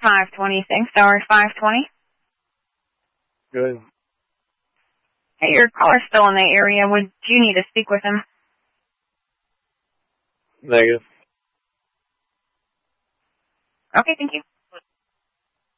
526, star 520. Good. Hey, your caller's still in the area. Would you need to speak with him? Negative. Okay, thank you.